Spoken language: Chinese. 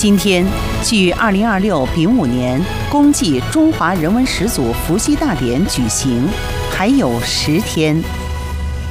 今天距2026丙午年公祭中华人文始祖伏羲大典举行还有10天。